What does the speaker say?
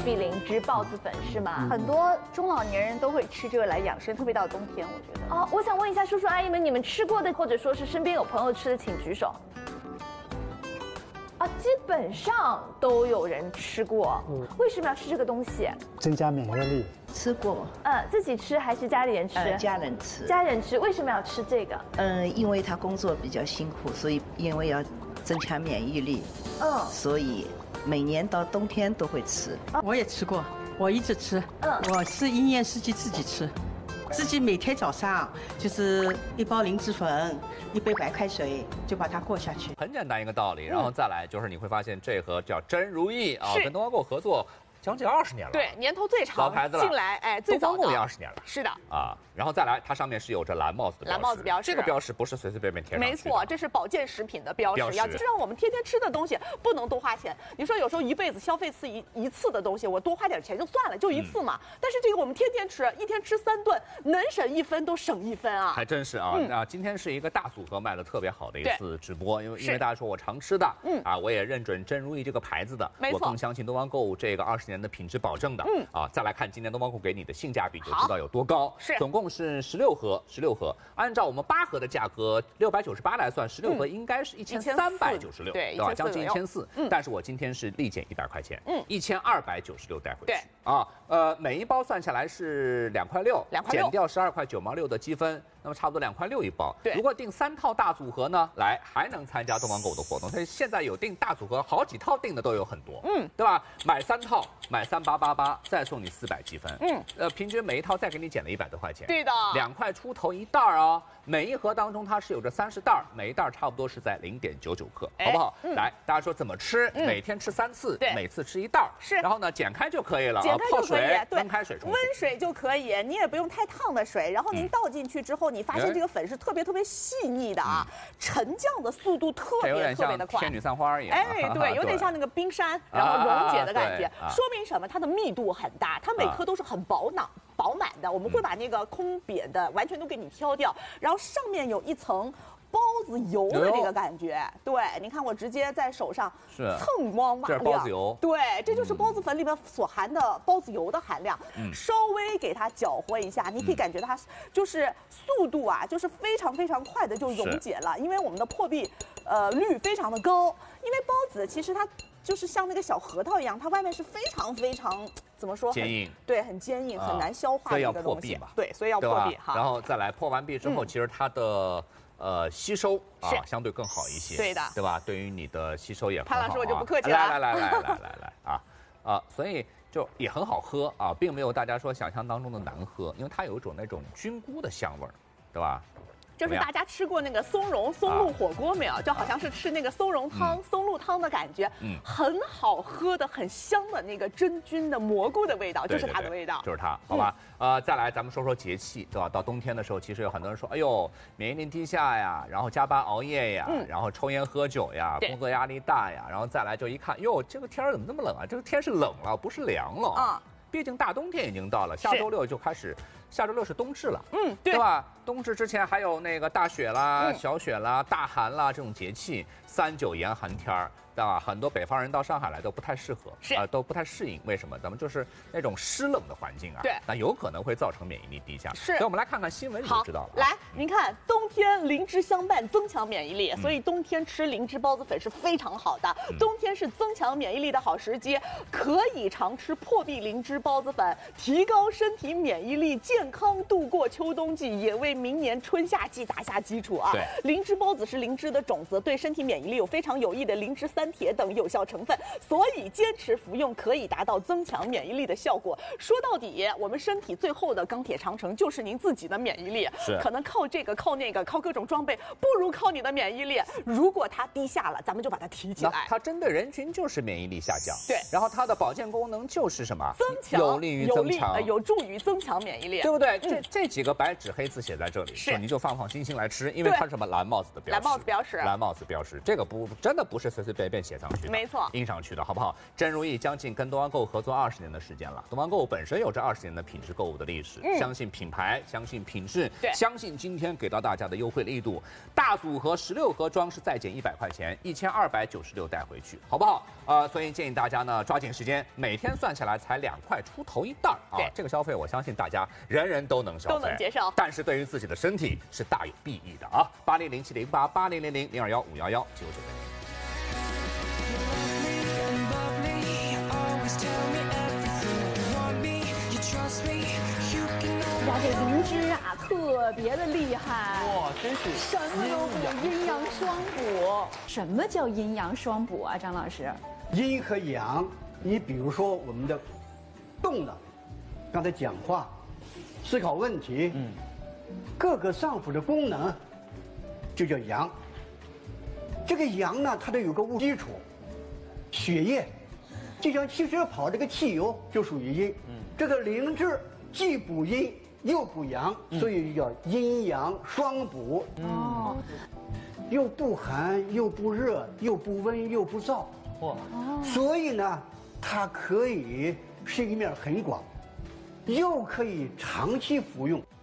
必灵芝孢子粉是吗？ 很多中老年人都会吃这个来养生，特别到冬天，我觉得。 哦，我想问一下叔叔阿姨们，你们吃过的，或者说是身边有朋友吃的，请举手。啊，基本上都有人吃过。为什么要吃这个东西？ 增加免疫力。 吃过， 自己吃还是家里人吃？ 家人吃。 家人吃，为什么要吃这个？ 因为他工作比较辛苦，所以因为要增强免疫力，所以每年到冬天都会吃。 我也吃过，我一直吃。我是一年四季自己吃，自己每天早上就是1包灵芝粉，1杯白开水，就把它过下去。 很简单一个道理，然后再来就是你会发现这盒叫真如意啊，跟东方购合作将近20年了， 对，年头最长， 老牌子了， 进来最早的东方购也20年了， 是的啊，然后再来它上面是有着蓝帽子的标识， 蓝帽子标识， 这个标识不是随随便便贴上去的， 没错，这是保健食品的标识，就是让我们天天吃的东西不能多花钱。你说有时候一辈子消费一次的东西，我多花点钱就算了，就一次嘛。但是这个我们天天吃，一天吃3顿，能省1分都省1分啊！ 还真是啊，那今天是一个大组合卖的特别好的一次直播，因为大家说我常吃的，我也认准真如意这个牌子的，我更相信东方购这个20年的品质保证的，再来看今天东方购给你的性价比就知道有多高， 是总共是16盒，按照我们8盒的价格698来算，16盒应该是1396， 对吧？将近1400，但是我今天是立减100块钱，1296带回去，啊，每一包算下来是2块6，减掉12块9毛6的积分，那么差不多2块6一包。 对， 如果订3套大组合呢，来还能参加东方购的活动。所以现在有订大组合，好几套订的都有很多，对吧？买3套，买3888，再送你400积分，平均每一套再给你减了100多块钱， 对的 ，2块出头一袋哦。每一盒当中它是有着30袋，每一袋差不多是在0.99克，好不好？来，大家说怎么吃？每天吃3次，每次吃1袋， 是。 然后呢，剪开就可以了， 剪开就可以， 温开水冲， 温水就可以，你也不用太烫的水。然后您倒进去之后，你发现这个粉是特别细腻的啊，沉降的速度特别的快， 仙女散花一样。 哎，对，有点像那个冰山，然后溶解的感觉，说明什么？它的密度很大，它每颗都是很饱满的。我们会把那个空瘪的完全都给你挑掉，然后上面有一层包子油的这个感觉。对，你看我直接在手上蹭光瓦亮， 这是包子油。 对，这就是包子粉里面所含的包子油的含量。稍微给它搅和一下，你可以感觉它就是速度啊，就是非常快的就溶解了，因为我们的破壁率非常的高。因为包子其实它就是像那个小核桃一样，它外面是非常怎么说？ 坚硬， 对，很坚硬，很难消化的一个东西。对，所以要破壁哈。 然后再来破完壁之后，其实它的吸收啊相对更好一些， 对的， 对吧？对于你的吸收也很好。 潘老师我就不客气了。 来所以就也很好喝啊，并没有大家说想象当中的难喝，因为它有一种那种菌菇的香味儿，对吧？ 就是大家吃过那个松露火锅没有？就好像是吃那个松茸汤、松露汤的感觉，很好喝的、很香的那个真菌的蘑菇的味道，就是它的味道， 就是它，好吧？再来咱们说说节气，对吧？到冬天的时候，其实有很多人说，哎呦，免疫力低下呀，然后加班熬夜呀，然后抽烟喝酒呀，工作压力大呀，然后再来就一看，哟，这个天儿怎么那么冷啊？这个天是冷了，不是凉了啊。毕竟大冬天已经到了，下周6就开始，下周6是冬至了，对吧？冬至之前还有那个大雪啦、小雪啦、大寒啦这种节气，3、9严寒天儿，对吧？很多北方人到上海来都不太适合，都不太适应。为什么？咱们就是那种湿冷的环境啊， 对， 那有可能会造成免疫力低下。 是， 所以我们来看看新闻你就知道了。 来，您看，冬天灵芝相伴，增强免疫力，所以冬天吃灵芝孢子粉是非常好的。冬天是增强免疫力的好时机，可以常吃破壁灵芝孢子粉，提高身体免疫力，健康度过秋冬季，也为明年春夏季打下基础啊。灵芝孢子是灵芝的种子，对身体免疫力有非常有益的磷脂3铁等有效成分，所以坚持服用可以达到增强免疫力的效果。说到底，我们身体最后的钢铁长城就是您自己的免疫力，可能靠这个靠那个靠各种装备，不如靠你的免疫力。如果它低下了，咱们就把它提起来。 它针对人群就是免疫力下降， 对， 然后它的保健功能就是什么？ 增强， 有利于增强， 有助于增强免疫力。 对不对？这几个白纸黑字写在这里， 是你就放心来吃，因为它是什么蓝帽子的标识。 蓝帽子标识， 蓝帽子标识，这个真的不是随随便便写上去的， 没错， 印上去的好不好？真如意将近跟东方购物合作20年的时间了，东方购物本身有着20年的品质购物的历史，相信品牌，相信品质，相信今天给到大家的优惠力度，大组合16盒装是再减100块钱，1296带回去，好不好？所以建议大家呢抓紧时间，每天算下来才2块出头一袋啊！这个消费我相信大家人人都能消费， 都能接受， 但是对于自己的身体是大有裨益的啊！8007088000021511，99 呀，这灵芝啊，特别的厉害哇，真是什么都补，阴阳双补。什么叫阴阳双补啊，张老师？ 阴和阳，你比如说我们的动了，刚才讲话、思考问题，各个脏腑的功能就叫阳。这个阳呢，它得有个物基础，血液，就像汽车跑这个汽油就属于阴。这个灵芝既补阴又补阳，所以叫阴阳双补。又不寒又不热，又不温又不燥。哇！所以呢，它可以适应面很广，又可以长期服用。